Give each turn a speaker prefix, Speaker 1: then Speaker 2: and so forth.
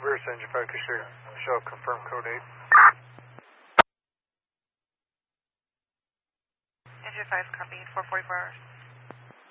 Speaker 1: Reverse engine 5, show confirm code 8.
Speaker 2: Engine 5, copy, 444 hours.